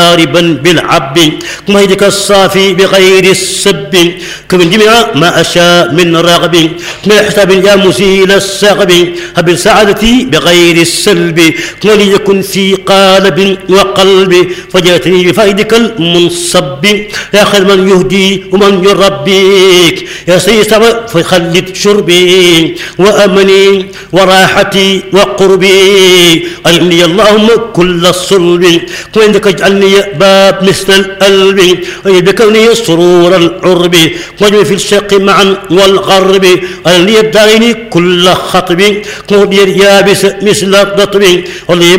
شاربا بالعب كما يدك الصافي بغير السب كمن جميع ما أشاء من رغب كما يحسب يا مزيل السغب هب سعادتي بغير السلب كما ليكن في قالب وقلب فجأتني بفائدك المنصب يا خير من يهدي ومن يربيك يا سيد فخلد شربي وأمني وراحتي وقربي علمني اللهم كل الصلب كما عندك اجعلني باب مثل القلب بكوني سرور العرب واجعل في الشرق معا والغرب علمني الدارين كل خطب كما يابس مثل الرطب